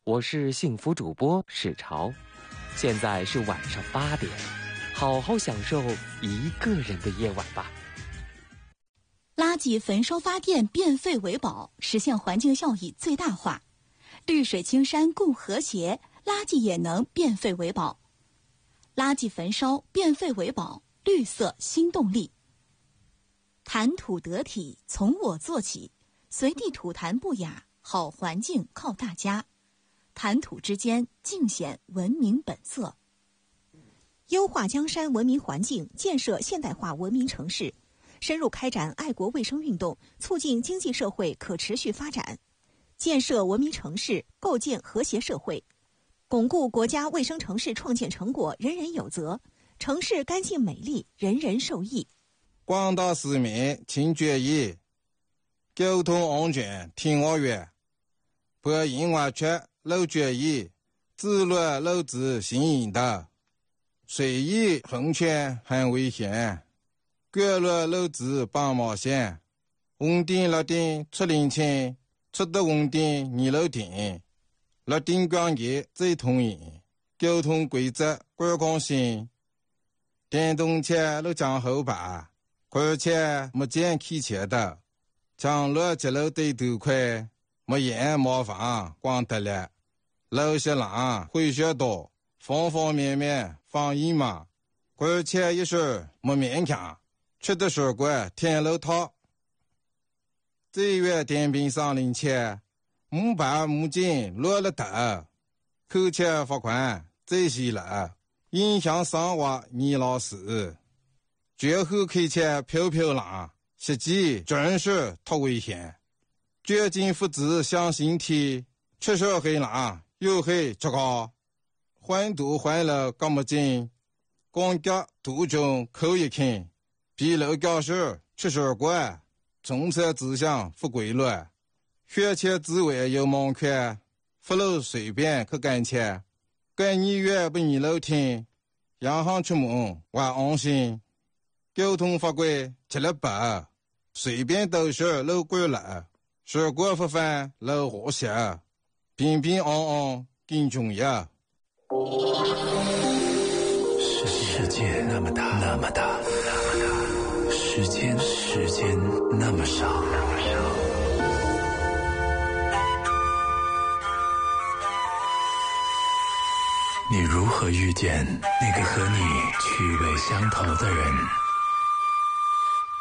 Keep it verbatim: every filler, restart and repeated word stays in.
我是幸福主播史潮，现在是晚上八点，好好享受一个人的夜晚吧。 垃圾焚烧发电，变废为宝，实现环境效益最大化。绿水青山共和谐，垃圾也能变废为宝。垃圾焚烧，变废为宝，绿色新动力。谈吐得体，从我做起，随地吐痰不雅，好环境靠大家。谈吐之间，尽显文明本色。 优化江山文明环境，建设现代化文明城市，深入开展爱国卫生运动，促进经济社会可持续发展，建设文明城市，构建和谐社会，巩固国家卫生城市创建成果人人有责，城市干净美丽，人人受益。 广大市民请注意，交通安全听我话，不应完全漏注意，自律漏子行引导，随意横权很危险，过路漏子帮忙线，红灯绿灯出领情，出的红灯你漏停，绿灯光节最通行，交通规则观光性，电动车路将后排，而且没见开车的，将路接路对头快，没眼麻烦光得了，路些浪会学多，方方面面防疫嘛，而且也是没勉强，吃的水果天路套。这月电瓶上领钱，木板木筋落了头，扣钱罚款这些了，影响生活你老死。绝后开车飘飘浪，实际真是太危险。绝境父子向心体，吃手黑浪又黑这个，环堵环了干么劲，光脚途中口一看，比楼教室吃水果，中车指向不规律，学前之外有盲看，不路随便去干切，干你越不你楼听，洋行出门还安心。交通法规吃了白，随便都是路过了，水果不犯路和谐，平平安安更重要。 世界那么大，那么大，那么大，时间时间那么少，那么少。你如何遇见那个和你趣味相投的人？